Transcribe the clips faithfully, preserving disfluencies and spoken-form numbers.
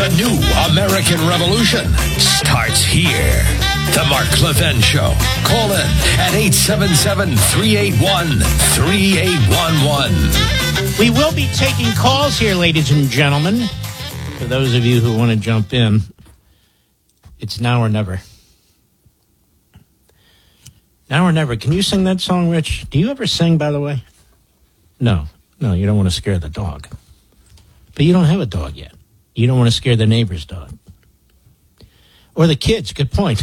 The new American Revolution starts here. The Mark Levin Show. Call in at eight seven seven, three eight one, three eight one one. We will be taking calls here, ladies and gentlemen. For those of you who want to jump in, it's now or never. Now or never. Can you sing that song, Rich? Do you ever sing, by the way? No. No, you don't want to scare the dog. But you don't have a dog yet. You don't want to scare the neighbor's dog. Or the kids. Good point.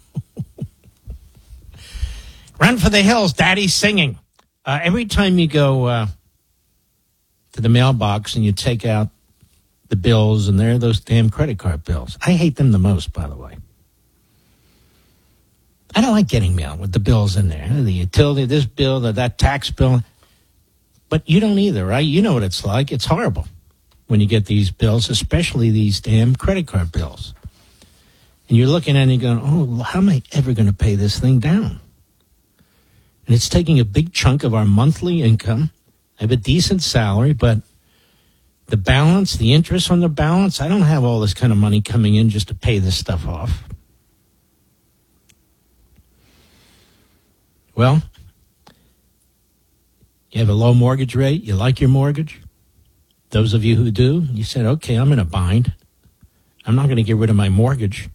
Run for the hills, Daddy's singing. Uh, every time you go uh, to the mailbox and you take out the bills, and there are those damn credit card bills. I hate them the most, by the way. I don't like getting mail with the bills in there. The utility, this bill, that tax bill. But you don't either, right? You know what it's like. It's horrible when you get these bills, especially these damn credit card bills. And you're looking at it and going, oh, how am I ever going to pay this thing down? And it's taking a big chunk of our monthly income. I have a decent salary, but the balance, the interest on the balance, I don't have all this kind of money coming in just to pay this stuff off. Well, you have a low mortgage rate. You like your mortgage. Those of you who do, you said, okay, I'm in a bind. I'm not going to get rid of my mortgage.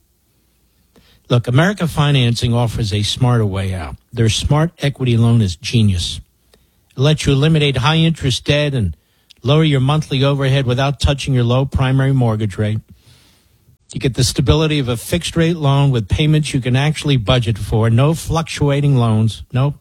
Look, America Financing offers a smarter way out. Their smart equity loan is genius. It lets you eliminate high-interest debt and lower your monthly overhead without touching your low primary mortgage rate. You get the stability of a fixed-rate loan with payments you can actually budget for. No fluctuating loans. Nope.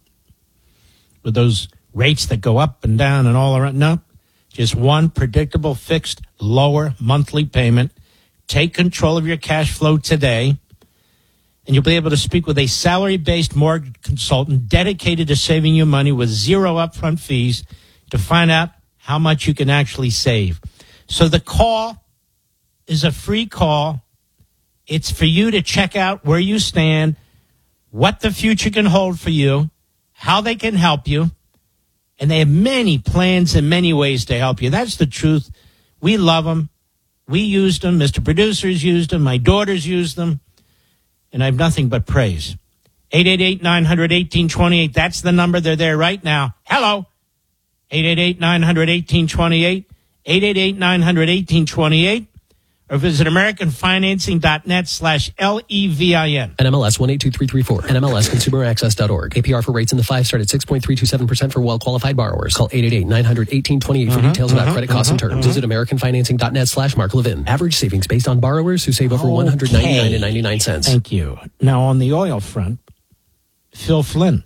With those rates that go up and down and all around. Nope. Just one predictable, fixed, lower monthly payment. Take control of your cash flow today, and you'll be able to speak with a salary-based mortgage consultant dedicated to saving you money with zero upfront fees to find out how much you can actually save. So the call is a free call. It's for you to check out where you stand, what the future can hold for you, how they can help you. And they have many plans and many ways to help you. That's the truth. We love them. We used them. Mister Producers used them. My daughters used them. And I have nothing but praise. eight eight eight, nine hundred, eighteen twenty-eight. That's the number. They're there right now. Hello. eight eight eight, nine hundred, eighteen twenty-eight. eight eight eight, nine hundred, eighteen twenty-eight. Or visit americanfinancing.net slash L E V I N. N M L S one eight two three three four. N M L S consumer access dot org. A P R for rates in the five start at six point three two seven percent for well-qualified borrowers. Call eight eight eight, nine hundred, eighteen twenty-eight for uh-huh, details uh-huh, about credit costs uh-huh, and terms. Uh-huh. Visit americanfinancing.net slash Mark Levin. Average savings based on borrowers who save over okay. one hundred ninety-nine dollars and ninety-nine cents. Thank you. Now, on the oil front, Phil Flynn.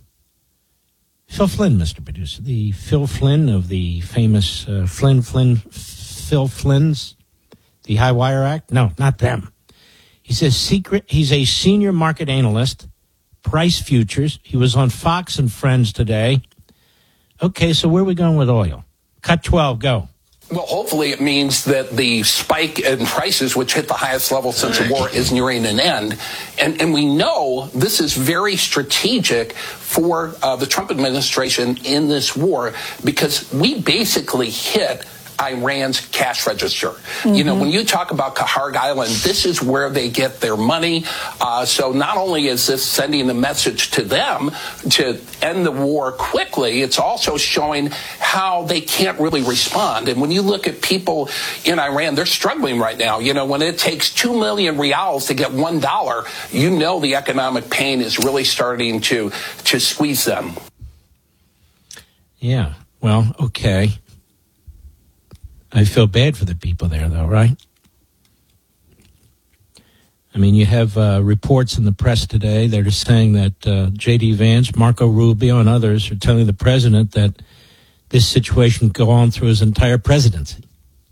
Phil Flynn, Mister Producer. The Phil Flynn of the famous uh, Flynn, Flynn, Phil Flynn's. The High Wire Act? No, not them. He says secret. He's a senior market analyst, price futures. He was on Fox and Friends today. Okay, so where are we going with oil? Cut twelve, go. Well, hopefully it means that the spike in prices, which hit the highest level since the war, is nearing an end. And, and we know this is very strategic for uh, the Trump administration in this war because we basically hit Iran's cash register. Mm-hmm. You know, when you talk about Kharg Island, this is where they get their money. Uh, so not only is this sending a message to them to end the war quickly, it's also showing how they can't really respond. And when you look at people in Iran, they're struggling right now. You know, when it takes two million rials to get one dollar, you know the economic pain is really starting to, to squeeze them. Yeah, well, okay. I feel bad for the people there, though, right? I mean, you have uh, reports in the press today that are saying that uh, J D. Vance, Marco Rubio, and others are telling the president that this situation will go on through his entire presidency.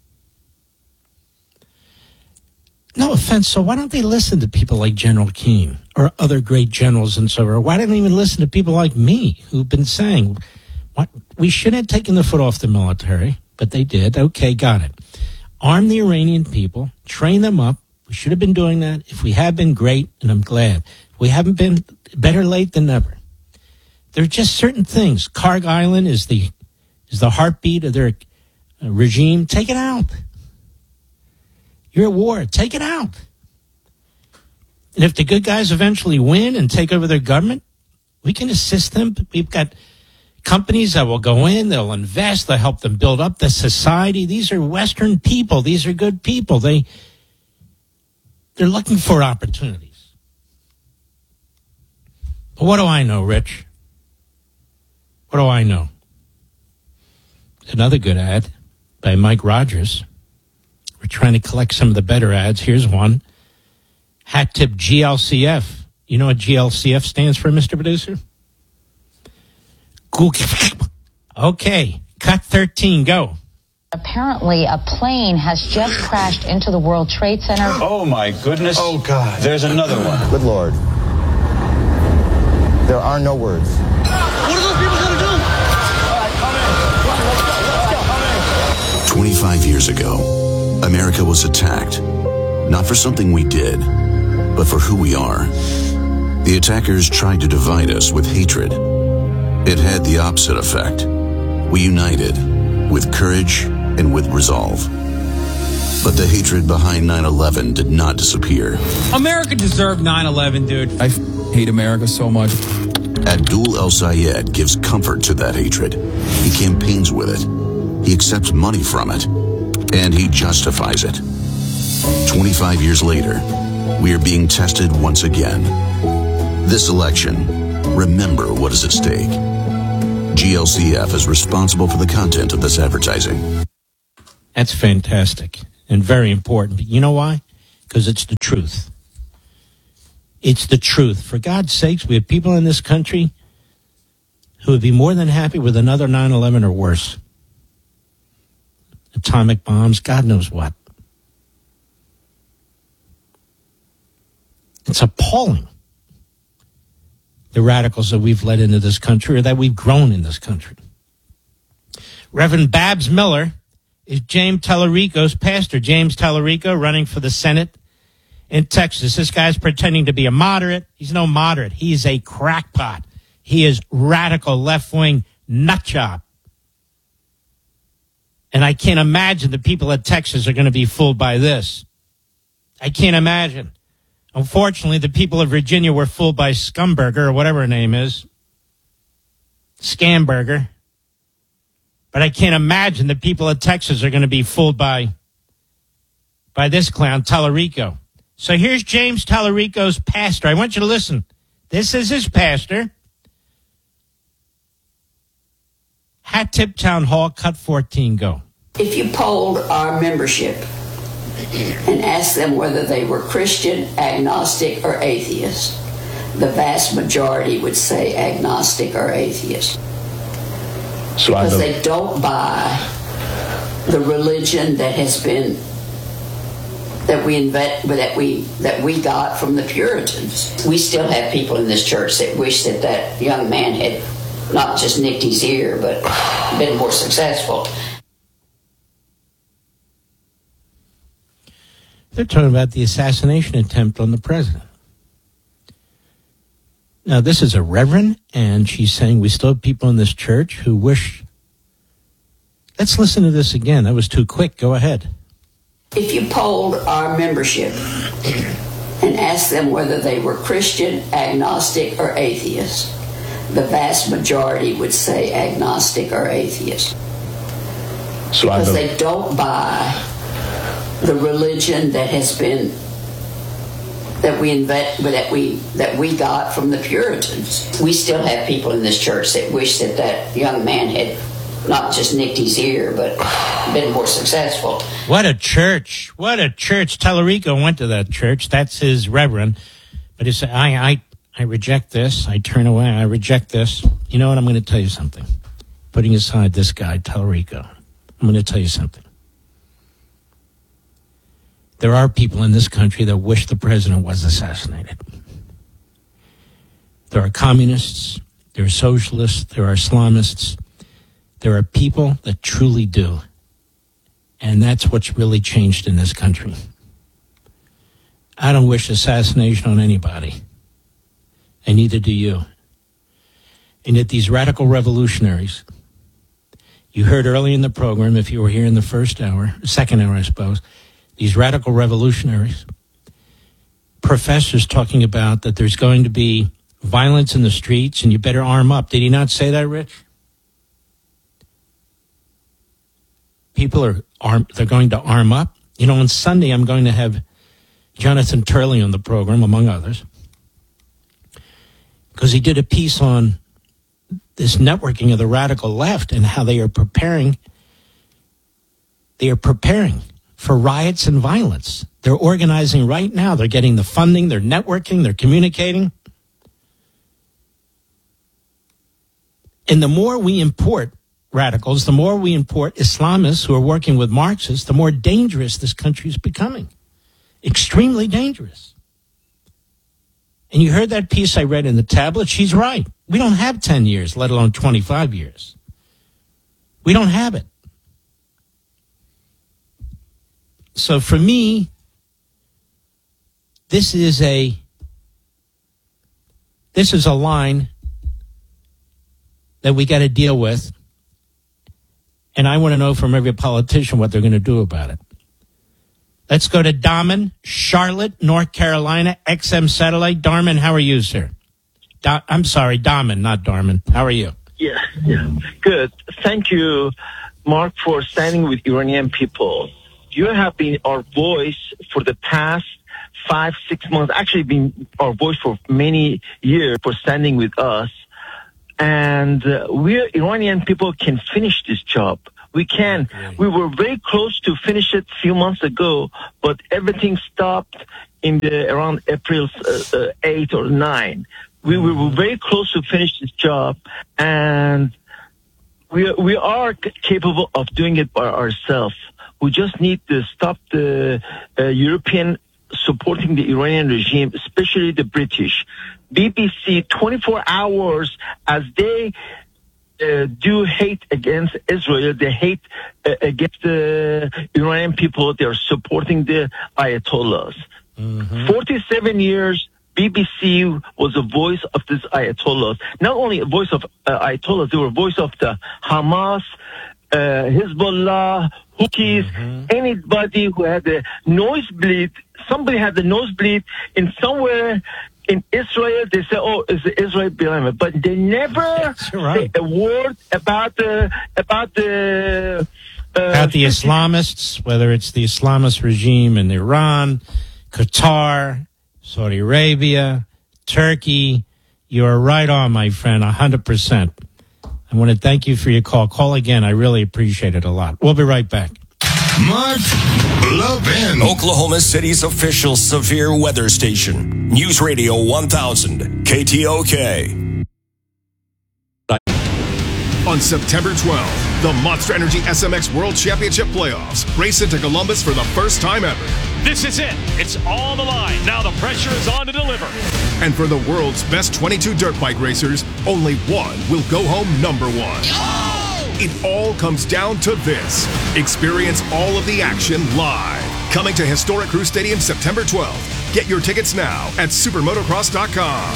No offense, so why don't they listen to people like General Keane or other great generals and so on? Why don't they even listen to people like me who've been saying, what, we shouldn't have taken the foot off the military. But they did. Okay, got it. Arm the Iranian people, train them up. We should have been doing that. If we have been, great, and I'm glad. We haven't been, better late than never. There are just certain things. Kharg Island is the is the heartbeat of their uh, regime. Take it out. You're at war. Take it out. And if the good guys eventually win and take over their government, we can assist them. We've got companies that will go in, they'll invest, they'll help them build up the society. These are Western people. These are good people. They, they're looking for opportunities. But what do I know, Rich? What do I know? Another good ad by Mike Rogers. We're trying to collect some of the better ads. Here's one. Hat tip G L C F. You know what G L C F stands for, Mister Producer? Okay, cut thirteen, go. Apparently, a plane has just crashed into the World Trade Center. Oh, my goodness. Oh, God. There's another one. Good Lord. There are no words. What are those people going to do? All right, come in. Let's go, let's go, come in. twenty-five years ago, America was attacked, not for something we did, but for who we are. The attackers tried to divide us with hatred. It had the opposite effect. We united with courage and with resolve. But the hatred behind nine eleven did not disappear. America deserved nine eleven, dude. I f- hate America so much. Abdul El-Sayed gives comfort to that hatred. He campaigns with it. He accepts money from it. And he justifies it. twenty-five years later, we are being tested once again. This election, remember what is at stake. G L C F is responsible for the content of this advertising. That's fantastic and very important. You know why? Because it's the truth. It's the truth. For God's sakes, we have people in this country who would be more than happy with another nine eleven or worse. Atomic bombs, God knows what. It's appalling. The radicals that we've led into this country or that we've grown in this country. Reverend Babs Miller is James Tallarico's pastor. James Tallarico running for the Senate in Texas. This guy's pretending to be a moderate. He's no moderate. He's a crackpot. He is radical left-wing nutjob. And I can't imagine the people of Texas are going to be fooled by this. I can't imagine. Unfortunately, the people of Virginia were fooled by Scumberger, or whatever her name is. Scamberger. But I can't imagine the people of Texas are going to be fooled by, by this clown, Tallarico. So here's James Tallarico's pastor. I want you to listen. This is his pastor. Hat Tip Town Hall, cut fourteen, go. If you polled our membership and asked them whether they were Christian, agnostic, or atheist, the vast majority would say agnostic or atheist. So because they don't buy the religion that has been that we invent that we that we got from the Puritans. We still have people in this church that wish that that young man had not just nicked his ear, but been more successful. They're talking about the assassination attempt on the president. Now, this is a reverend, and she's saying we still have people in this church who wish... Let's listen to this again. That was too quick. Go ahead. If you polled our membership and asked them whether they were Christian, agnostic, or atheist, the vast majority would say agnostic or atheist. So because they don't buy the religion that has been that we invent that we that we got from the Puritans. We still have people in this church that wish that that young man had not just nicked his ear, but been more successful. What a church! What a church! Tallarico went to that church. That's his reverend. But he said, "I, I, I reject this. I turn away. I reject this." You know what? I'm going to tell you something. Putting aside this guy, Tallarico, I'm going to tell you something. There are people in this country that wish the president was assassinated. There are communists, there are socialists, there are Islamists. There are people that truly do. And that's what's really changed in this country. I don't wish assassination on anybody. And neither do you. And yet these radical revolutionaries, you heard early in the program, if you were here in the first hour, second hour, I suppose, these radical revolutionaries, professors talking about that there's going to be violence in the streets and you better arm up. Did he not say that, Rich? People are arm, they're going to arm up. You know, on Sunday I'm going to have Jonathan Turley on the program, among others, because he did a piece on this networking of the radical left and how they are preparing, they are preparing for riots and violence. They're organizing right now. They're getting the funding, they're networking, they're communicating. And the more we import radicals, the more we import Islamists who are working with Marxists, the more dangerous this country is becoming. Extremely dangerous. And you heard that piece I read in the tablet? She's right. We don't have ten years, let alone twenty-five years. We don't have it. So for me, this is a this is a line that we got to deal with. And I want to know from every politician what they're going to do about it. Let's go to Darman, Charlotte, North Carolina, X M Satellite. Darman, how are you, sir? Da- I'm sorry, Darman, not Darman. How are you? Yeah, yeah, good. Thank you, Mark, for standing with Iranian people. You have been our voice for the past five, six months, actually been our voice for many years for standing with us. And uh, we Iranian people can finish this job. We can. Okay. We were very close to finish it a few months ago, but everything stopped in the around April uh, uh, eighth or ninth. We, mm-hmm. we were very close to finish this job, and we we are c- capable of doing it by ourselves. We just need to stop the uh, European supporting the Iranian regime, especially the British. B B C twenty-four hours as they uh, do hate against Israel, they hate uh, against the Iranian people. They are supporting the Ayatollahs. Mm-hmm. forty-seven years, B B C was a voice of this Ayatollahs. Not only a voice of uh, Ayatollahs, they were a voice of the Hamas, uh, Hezbollah, Houthis, mm-hmm. anybody who had a nosebleed. Somebody had the nosebleed in somewhere in Israel. They say, "Oh, is Israel behind it?" But they never right. say a word about the about the uh, about the Islamists, whether it's the Islamist regime in Iran, Qatar, Saudi Arabia, Turkey. You're right on, my friend, a hundred percent. I want to thank you for your call. Call again. I really appreciate it a lot. We'll be right back. Mark Levin, Oklahoma City's official severe weather station. News Radio one thousand, K T O K. On September twelfth, the Monster Energy S M X World Championship Playoffs race into Columbus for the first time ever. This is it. It's on the line. Now the pressure is on to deliver. And for the world's best twenty-two dirt bike racers, only one will go home number one. Oh! It all comes down to this. Experience all of the action live. Coming to Historic Crew Stadium September twelfth. Get your tickets now at supermotocross dot com.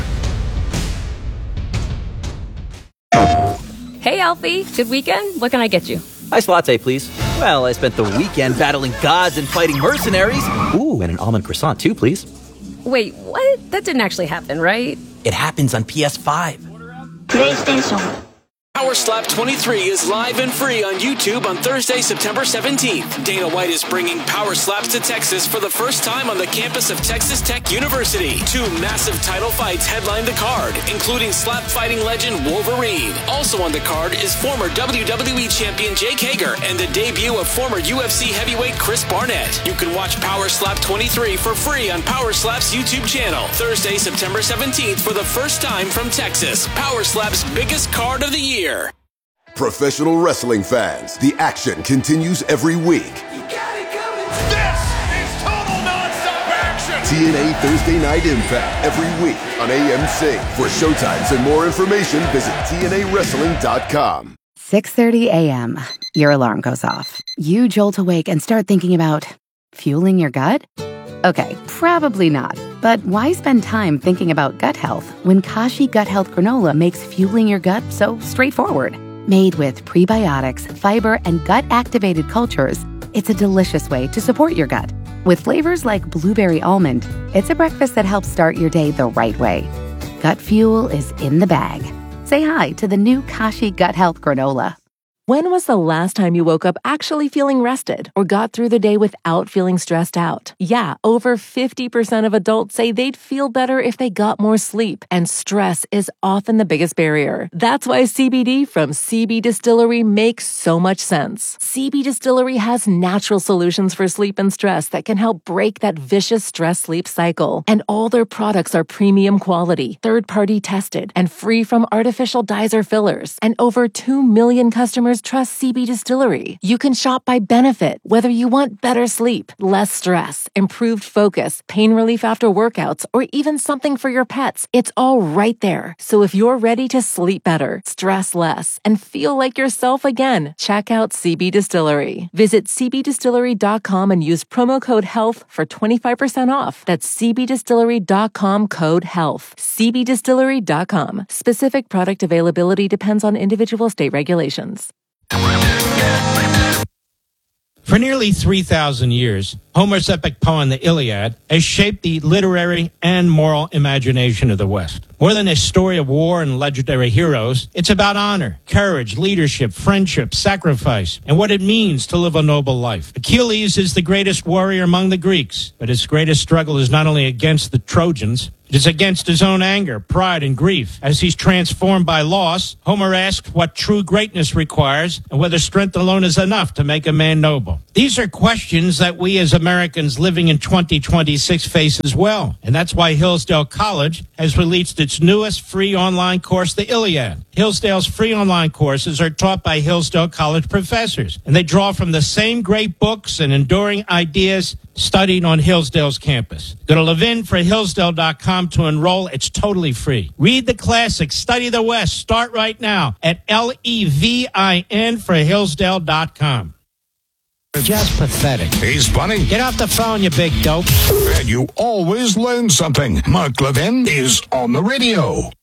Hey, Alfie. Good weekend? What can I get you? Iced latte, please. Well, I spent the weekend battling gods and fighting mercenaries. Ooh, and an almond croissant, too, please. Wait, what? That didn't actually happen, right? It happens on P S five. PlayStation. Power Slap twenty-three is live and free on YouTube on Thursday, September seventeenth. Dana White is bringing Power Slaps to Texas for the first time on the campus of Texas Tech University. Two massive title fights headline the card, including slap fighting legend Wolverine. Also on the card is former W W E champion Jake Hager and the debut of former U F C heavyweight Chris Barnett. You can watch Power Slap twenty-three for free on Power Slap's YouTube channel. Thursday, September seventeenth for the first time from Texas. Power Slap's biggest card of the year. Professional wrestling fans, the action continues every week. You got it coming. This is total nonstop action. T N A Thursday Night Impact every week on A M C. For showtimes and more information, visit T N A wrestling dot com. six thirty a.m. Your alarm goes off. You jolt awake and start thinking about fueling your gut? Okay, probably not. But why spend time thinking about gut health when Kashi Gut Health Granola makes fueling your gut so straightforward? Made with prebiotics, fiber, and gut-activated cultures, It's a delicious way to support your gut. With flavors like blueberry almond, it's a breakfast that helps start your day the right way. Gut Fuel is in the bag. Say hi to the new Kashi Gut Health Granola. When was the last time you woke up actually feeling rested or got through the day without feeling stressed out? Yeah, over fifty percent of adults say they'd feel better if they got more sleep, and stress is often the biggest barrier. That's why C B D from C B Distillery makes so much sense. C B Distillery has natural solutions for sleep and stress that can help break that vicious stress-sleep cycle. And all their products are premium quality, third-party tested, and free from artificial dyes or fillers. And over two million customers trust C B Distillery. You can shop by benefit, whether you want better sleep, less stress, improved focus, pain relief after workouts, or even something for your pets. It's all right there. So if you're ready to sleep better, stress less, and feel like yourself again, check out C B Distillery. Visit c b distillery dot com and use promo code HEALTH for twenty-five percent off. That's c b distillery dot com code HEALTH. c b distillery dot com. Specific product availability depends on individual state regulations. For nearly three thousand years, Homer's epic poem, the Iliad, has shaped the literary and moral imagination of the West. More than a story of war and legendary heroes, it's about honor, courage, leadership, friendship, sacrifice, and what it means to live a noble life. Achilles is the greatest warrior among the Greeks, but his greatest struggle is not only against the Trojans, it is against his own anger, pride, and grief. As he's transformed by loss, Homer asks what true greatness requires and whether strength alone is enough to make a man noble. These are questions that we as Americans living in twenty twenty-six face as well. And that's why Hillsdale College has released its newest free online course, the Iliad. Hillsdale's free online courses are taught by Hillsdale College professors, and they draw from the same great books and enduring ideas studied on Hillsdale's campus. Go to levin for hillsdale dot com to enroll. It's totally free. Read the classics, study the West. Start right now at L E V I N for hillsdale dot com. Just pathetic. He's funny. Get off the phone, you big dope. And you always learn something. Mark Levin is on the radio.